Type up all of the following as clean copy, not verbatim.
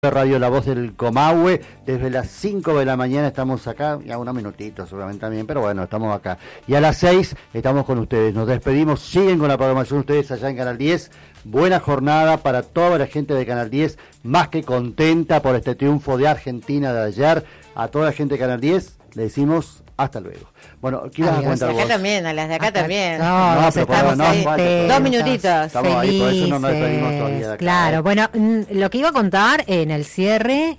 Radio La Voz del Comahue, desde las 5 de la mañana estamos acá, ya unos minutitos seguramente también, pero bueno, estamos acá. Y a las 6 estamos con ustedes, nos despedimos, siguen con la programación ustedes allá en Canal 10. Buena jornada para toda la gente de Canal 10, más que contenta por este triunfo de Argentina de ayer. A toda la gente de Canal 10 le decimos hasta luego. Bueno, ¿qué ibas a contar vos? También, a las de acá también. No, pero estamos ahí, falta, 2 minutitos. Estamos ahí, por eso no nos despedimos todavía de acá. Claro, bueno, lo que iba a contar en el cierre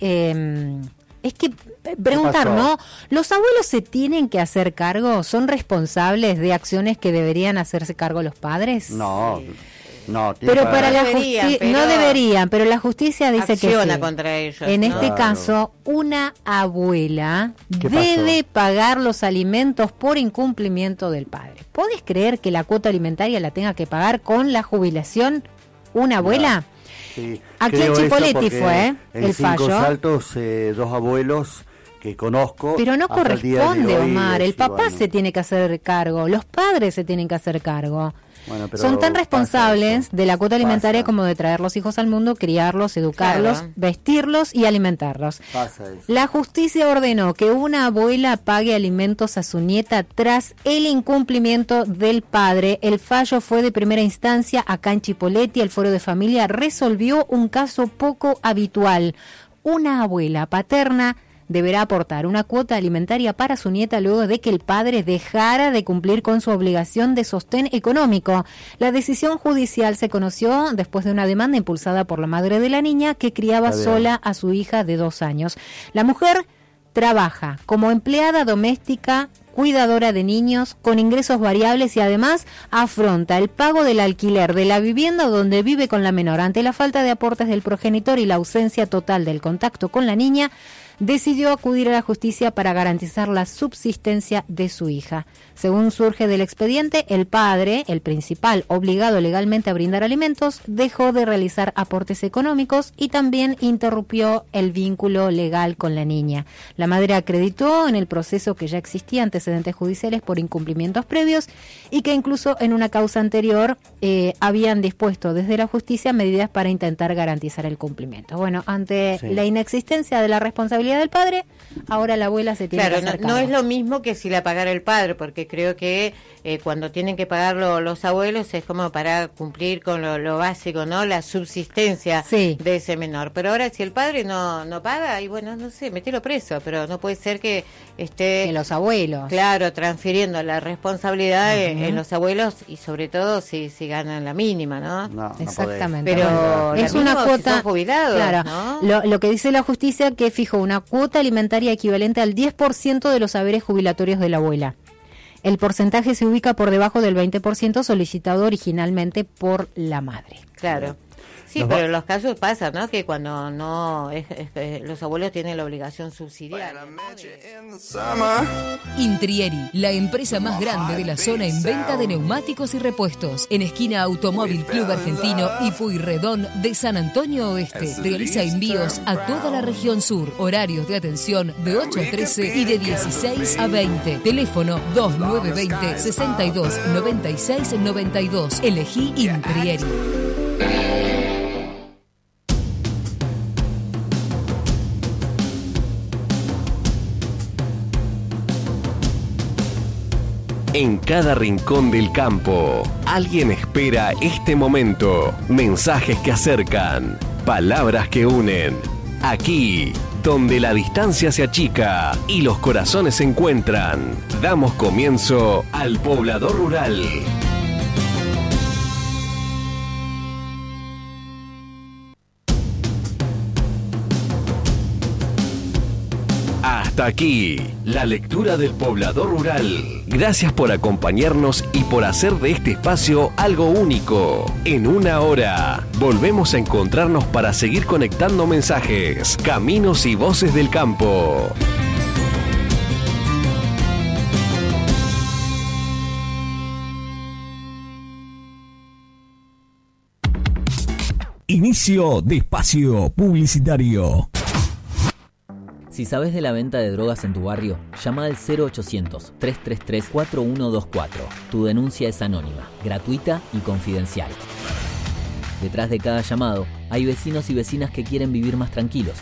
es que preguntar, ¿no? ¿Los abuelos se tienen que hacer cargo? ¿Son responsables de acciones que deberían hacerse cargo los padres? No. No, pero para la justicia no deberían, pero la justicia dice que sí. Contra ellos. En este caso, una abuela debe pagar los alimentos por incumplimiento del padre. ¿Podés creer que la cuota alimentaria la tenga que pagar con la jubilación una abuela? Sí, aquí en Chipoleti fue el fallo. En Saltos, 2 abuelos que conozco. Pero no corresponde, Omar. El papá bueno, se tiene que hacer cargo, los padres se tienen que hacer cargo. Bueno, son tan responsables de la cuota alimentaria como de traer los hijos al mundo, criarlos, educarlos, vestirlos y alimentarlos. La justicia ordenó que una abuela pague alimentos a su nieta tras el incumplimiento del padre. El fallo fue de primera instancia acá en Chipoleti. El Foro de Familia resolvió un caso poco habitual. Una abuela paterna deberá aportar una cuota alimentaria para su nieta luego de que el padre dejara de cumplir con su obligación de sostén económico. La decisión judicial se conoció después de una demanda impulsada por la madre de la niña que criaba sola a su hija de 2 años. La mujer trabaja como empleada doméstica, cuidadora de niños, con ingresos variables y además afronta el pago del alquiler de la vivienda donde vive con la menor. Ante la falta de aportes del progenitor y la ausencia total del contacto con la niña, decidió acudir a la justicia para garantizar la subsistencia de su hija. Según surge del expediente, el padre, el principal obligado legalmente a brindar alimentos, dejó de realizar aportes económicos y también interrumpió el vínculo legal con la niña. La madre acreditó en el proceso que ya existía antecedentes judiciales por incumplimientos previos y que incluso en una causa anterior habían dispuesto desde la justicia medidas para intentar garantizar el cumplimiento. Bueno, ante la inexistencia de la responsabilidad del padre, ahora la abuela se tiene que hacer cargo. No es lo mismo que si la pagara el padre, porque creo que cuando tienen que pagarlo los abuelos es como para cumplir con lo básico, ¿no? La subsistencia de ese menor. Pero ahora si el padre no paga, y bueno, no sé, metelo preso, pero no puede ser que esté... En los abuelos. Claro, transfiriendo la responsabilidad en los abuelos y sobre todo si ganan la mínima, ¿no? No exactamente. Pero es una cuota, si son jubilados, claro, ¿no? Lo que dice la justicia que fijó una cuota alimentaria equivalente al 10% de los haberes jubilatorios de la abuela. El porcentaje se ubica por debajo del 20% solicitado originalmente por la madre. Claro. Sí, pero en los casos pasa, ¿no? Que cuando no los abuelos tienen la obligación subsidiaria. Intrieri, la empresa más grande de la zona en venta de neumáticos y repuestos. En esquina Automóvil Club Argentino y Pueyrredón de San Antonio Oeste. Realiza envíos a toda la región sur. Horarios de atención de 8 a 13 y de 16 a 20. Teléfono 2920 62 96 92. Elegí Intrieri. En cada rincón del campo, alguien espera este momento. Mensajes que acercan, palabras que unen. Aquí, donde la distancia se achica y los corazones se encuentran, damos comienzo al Poblador Rural. Hasta aquí, la lectura del Poblador Rural. Gracias por acompañarnos y por hacer de este espacio algo único. En una hora, volvemos a encontrarnos para seguir conectando mensajes, caminos y voces del campo. Inicio de espacio publicitario. Si sabes de la venta de drogas en tu barrio, llama al 0800-333-4124. Tu denuncia es anónima, gratuita y confidencial. Detrás de cada llamado hay vecinos y vecinas que quieren vivir más tranquilos,